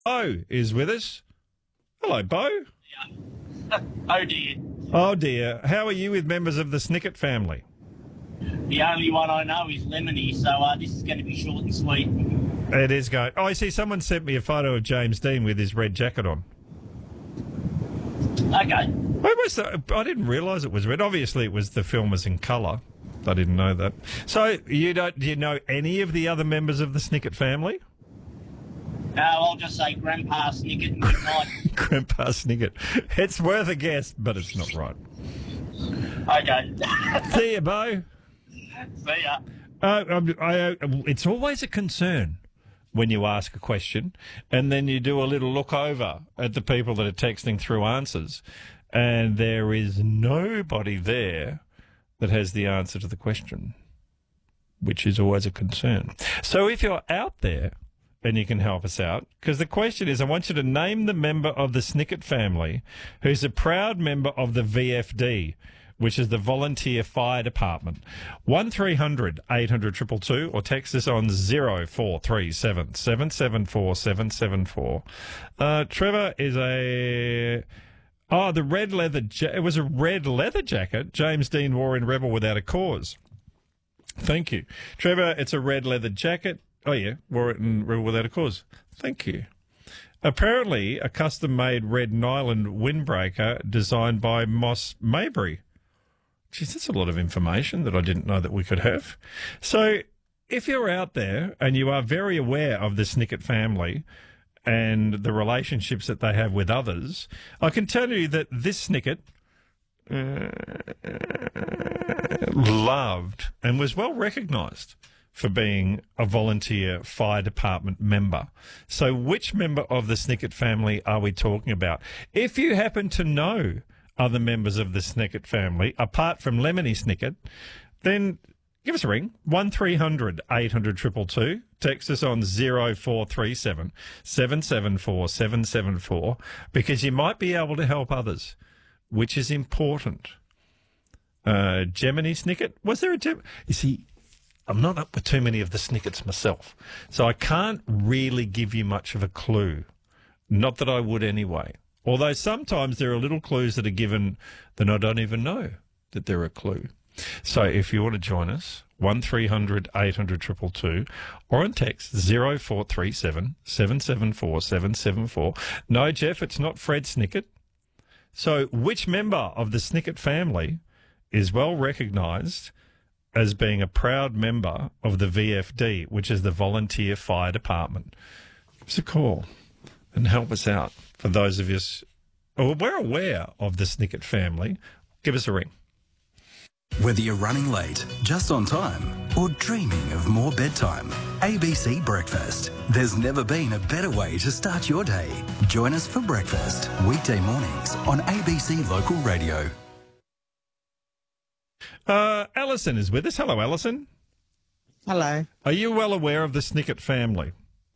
Bo is with us. Hello, Bo. Oh dear. Oh, dear. How are you with members of the Snicket family? The only one I know is Lemony, so this is going to be short and sweet. It is going. Oh, I see someone sent me a photo of James Dean with his red jacket on. Okay. Where was that? I didn't realise it was red. Obviously, the film was in colour. I didn't know that. So, do you know any of the other members of the Snicket family? I'll just say Grandpa Snicket and good night. Grandpa Snicket. It's worth a guess, but it's not right. Okay. See you, Bo. See ya. It's always a concern when you ask a question and then you do a little look over at the people that are texting through answers and there is nobody there that has the answer to the question, which is always a concern. So if you're out there and you can help us out, because the question is, I want you to name the member of the Snicket family who's a proud member of the VFD, which is the Volunteer Fire Department. 1300 800 222 or text us on 0437 774 774. Trevor is the red leather. It was a red leather jacket James Dean wore in Rebel Without a Cause. Thank you, Trevor. It's a red leather jacket. Oh yeah, wore it in Rebel Without a Cause. Thank you. Apparently, a custom-made red nylon windbreaker designed by Moss Mabry. Geez, that's a lot of information that I didn't know that we could have. So if you're out there and you are very aware of the Snicket family and the relationships that they have with others, I can tell you that this Snicket loved and was well recognised for being a volunteer fire department member. So which member of the Snicket family are we talking about? If you happen to know other members of the Snicket family, apart from Lemony Snicket, then give us a ring, 1300 800 222. Text us on 0437 774 774, because you might be able to help others, which is important. Gemini Snicket, was there a Gemini? You see, I'm not up with too many of the Snickets myself, so I can't really give you much of a clue. Not that I would anyway. Although sometimes there are little clues that are given that I don't even know that they're a clue. So if you want to join us, 1300 800 222 or on text 0437 774 774. No, Jeff, it's not Fred Snicket. So which member of the Snicket family is well recognised as being a proud member of the VFD, which is the Volunteer Fire Department? Give us a call and help us out. For those of us who are aware of the Snicket family, give us a ring. Whether you're running late, just on time, or dreaming of more bedtime, ABC Breakfast. There's never been a better way to start your day. Join us for breakfast, weekday mornings on ABC Local Radio. Alison is with us. Hello, Alison. Hello. Are you well aware of the Snicket family?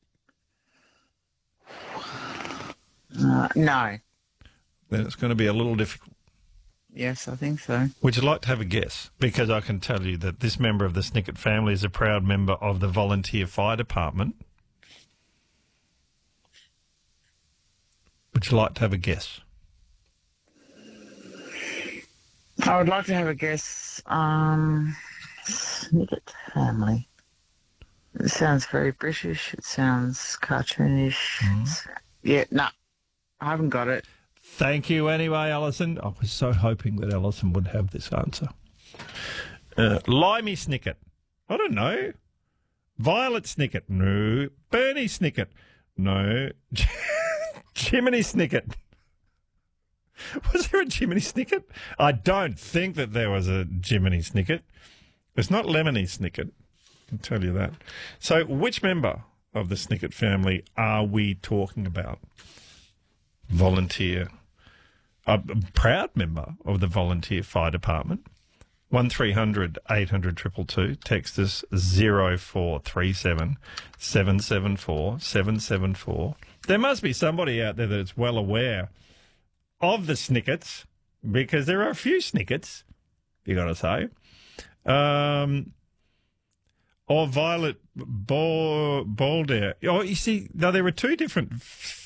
No. Then it's going to be a little difficult. Yes, I think so. Would you like to have a guess? Because I can tell you that this member of the Snicket family is a proud member of the Volunteer Fire Department. Would you like to have a guess? I would like to have a guess. Snicket family. It sounds very British. It sounds cartoonish. Yeah, no, I haven't got it. Thank you anyway, Alison. I was so hoping that Alison would have this answer. Limey Snicket. I don't know. Violet Snicket. No. Bernie Snicket. No. Jiminy Snicket. Was there a Jiminy Snicket? I don't think that there was a Jiminy Snicket. It's not Lemony Snicket. I can tell you that. So which member of the Snicket family are we talking about? Volunteer. A proud member of the Volunteer Fire Department. 1300 800 222. Text us 0437 774 774. There must be somebody out there that's well aware of the Snickets, because there are a few Snickets, you got to say. or Violet Balder. Oh, you see, no, there were two different